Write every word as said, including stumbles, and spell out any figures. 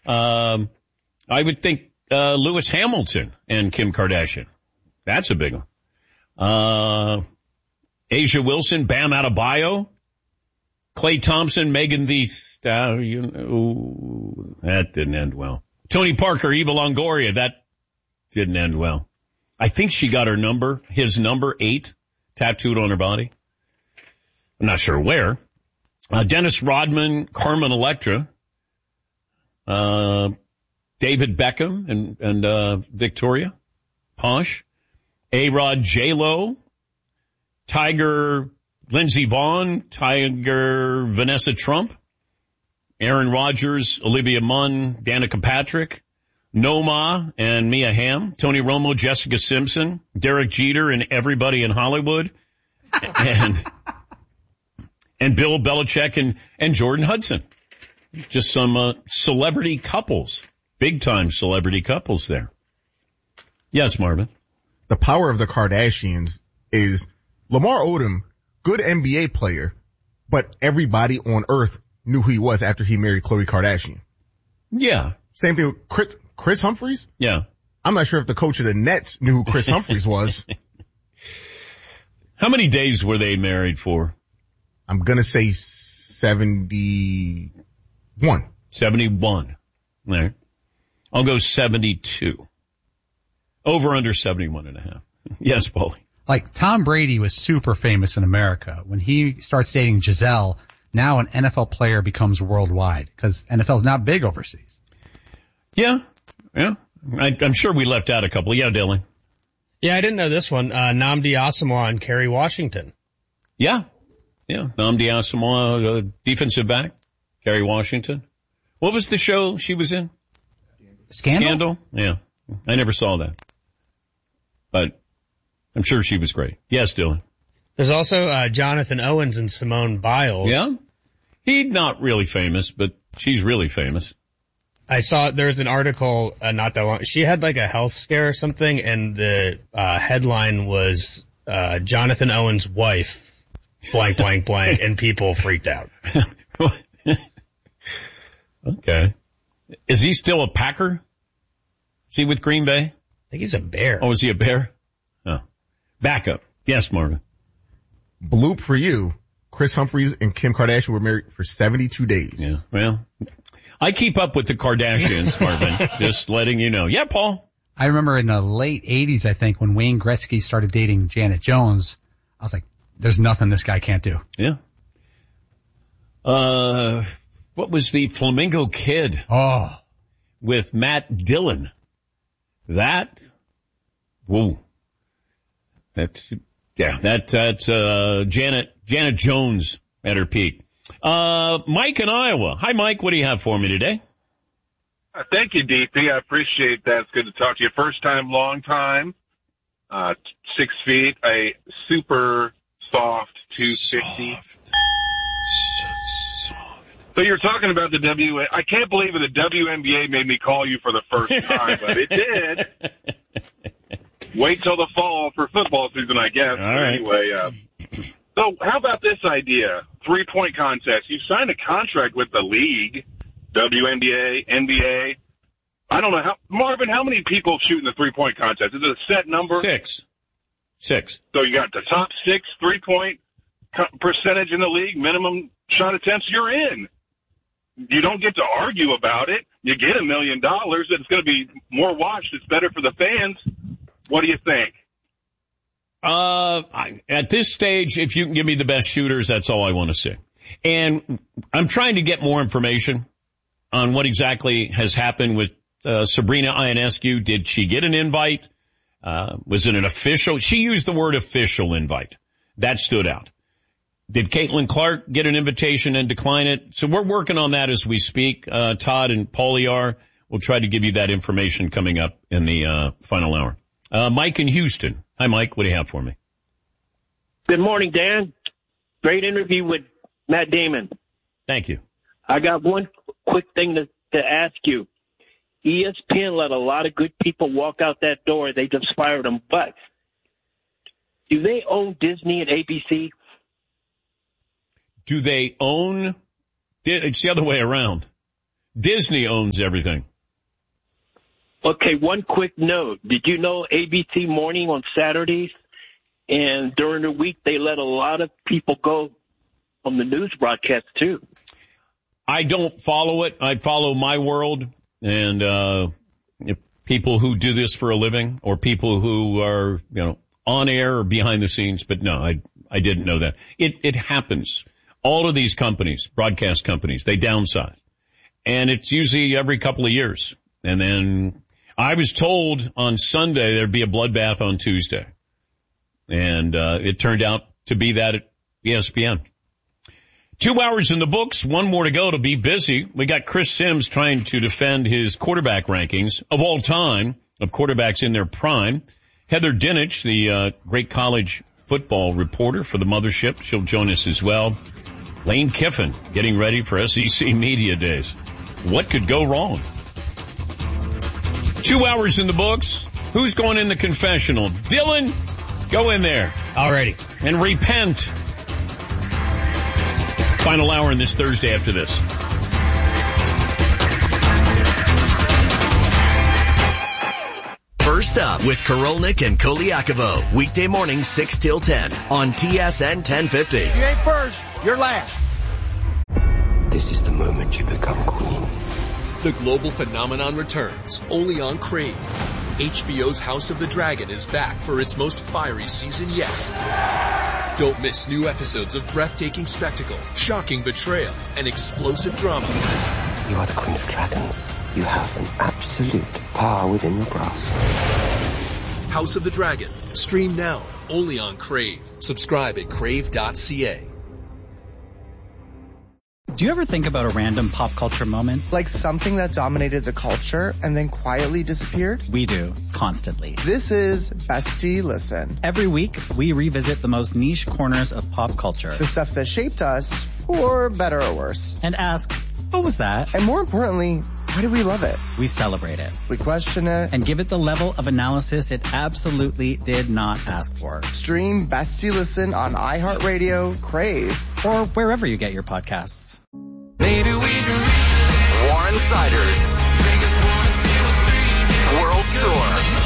Um, I would think uh, Lewis Hamilton and Kim Kardashian. That's a big one. Uh, Asia Wilson, Bam Adebayo, Klay Thompson, Megan Thee Stallion. Ooh, that didn't end well. Tony Parker, Eva Longoria, that didn't end well. I think she got her number, his number eight, tattooed on her body. I'm not sure where. Uh, Dennis Rodman, Carmen Electra, uh, David Beckham and, and, uh, Victoria, Posh, A-Rod, J-Lo, Tiger, Lindsey Vonn, Tiger, Vanessa Trump, Aaron Rodgers, Olivia Munn, Danica Patrick, Noma and Mia Hamm, Tony Romo, Jessica Simpson, Derek Jeter and everybody in Hollywood, and and Bill Belichick and, and Jordan Hudson. Just some uh, celebrity couples, big-time celebrity couples there. Yes, Marvin. The power of the Kardashians is Lamar Odom, good N B A player, but everybody on earth knew who he was after he married Khloe Kardashian. Yeah. Same thing with Chris, Chris Humphries. Yeah. I'm not sure if the coach of the Nets knew who Chris Humphries was. How many days were they married for? I'm going to say seventy-one. seventy-one. There. I'll go seventy-two. Over under seventy-one and a half. Yes, Paulie. Like Tom Brady was super famous in America. When he starts dating Giselle, now an N F L player becomes worldwide because N F L's not big overseas. Yeah. Yeah. I, I'm sure we left out a couple. Yeah, Dylan. Yeah, I didn't know this one. Uh, Nnamdi Asomugha and Kerry Washington. Yeah. Yeah. Nnamdi Asomugha, uh, defensive back. Kerry Washington. What was the show she was in? Scandal? Scandal? Yeah. I never saw that. But I'm sure she was great. Yes, Dylan. There's also uh, Jonathan Owens and Simone Biles. Yeah? He's not really famous, but she's really famous. I saw there was an article uh, not that long. She had like a health scare or something, and the uh, headline was uh, Jonathan Owens' wife, blank, blank, blank, and people freaked out. Okay. Is he still a Packer? Is he with Green Bay? I think he's a Bear. Oh, is he a Bear? Oh. Backup. Yes, Marvin. Bloop for you. Chris Humphries and Kim Kardashian were married for seventy-two days. Yeah. Well, I keep up with the Kardashians, Marvin. Just letting you know. Yeah, Paul. I remember in the late eighties, I think, when Wayne Gretzky started dating Janet Jones, I was like, there's nothing this guy can't do. Yeah. Uh, what was the Flamingo Kid? Oh. With Matt Dillon. That, whoa. That's, yeah, that, that's, uh, Janet, Janet Jones at her peak. Uh, Mike in Iowa. Hi, Mike. What do you have for me today? Uh, thank you, D P. I appreciate that. It's good to talk to you. First time, long time. Uh, six feet, a super soft two fifty. Soft. So soft. So you're talking about the W. I can't believe that the W N B A made me call you for the first time, but it did. Wait till the fall for football season, I guess. All right. Anyway, uh, so how about this idea? Three-point contest. You signed a contract with the league, W N B A, N B A. I don't know how, Marvin, how many people shoot in the three-point contest? Is it a set number? Six. Six. So you got the top six three-point co- percentage in the league, minimum shot attempts, you're in. You don't get to argue about it. You get a million dollars. It's going to be more watched. It's better for the fans. What do you think? Uh, I, at this stage, if you can give me the best shooters, that's all I want to see. And I'm trying to get more information on what exactly has happened with uh, Sabrina Ionescu. Did she get an invite? Uh, was it an official? She used the word official invite. That stood out. Did Caitlin Clark get an invitation and decline it? So we're working on that as we speak. Uh, Todd and Paulie are. We'll try to give you that information coming up in the uh, final hour. Uh, Mike in Houston. Hi, Mike. What do you have for me? Good morning, Dan. Great interview with Matt Damon. Thank you. I got one quick thing to, to ask you. E S P N let a lot of good people walk out that door. They just fired them. But do they own Disney and A B C? Do they own? It's the other way around. Disney owns everything. Okay, one quick note. Did you know A B C Morning on Saturdays and during the week they let a lot of people go on the news broadcast too? I don't follow it. I follow My World and uh people who do this for a living or people who are, you know, on air or behind the scenes. But no, I I didn't know that. It it happens. All of these companies, broadcast companies, they downsize. And it's usually every couple of years. And then I was told on Sunday there'd be a bloodbath on Tuesday. And uh it turned out to be that at E S P N. Two hours in the books, one more to go to be busy. We got Chris Sims trying to defend his quarterback rankings of all time, of quarterbacks in their prime. Heather Dinich, the uh great college football reporter for the mothership, she'll join us as well. Lane Kiffin getting ready for S E C Media Days. What could go wrong? Two hours in the books. Who's going in the confessional? Dylan, go in there. Alrighty. And repent. Final hour in this Thursday after this. First up with Korolnik and Koliakovo. Weekday mornings six till ten on T S N ten fifty. You ain't first, you're last. This is the moment you become queen. The global phenomenon returns, only on Crave. H B O's House of the Dragon is back for its most fiery season yet. Don't miss new episodes of breathtaking spectacle, shocking betrayal, and explosive drama. You are the Queen of Dragons. You have an absolute power within your grasp. House of the Dragon. Stream now, only on Crave. Subscribe at crave dot c a. Do you ever think about a random pop culture moment? Like something that dominated the culture and then quietly disappeared? We do, constantly. This is Bestie Listen. Every week, we revisit the most niche corners of pop culture. The stuff that shaped us, for better or worse. And ask, what was that? And more importantly, why do we love it? We celebrate it. We question it. And give it the level of analysis it absolutely did not ask for. Stream Bestie Listen on iHeartRadio, Crave, or wherever you get your podcasts. Maybe we Warren Siders World Tour.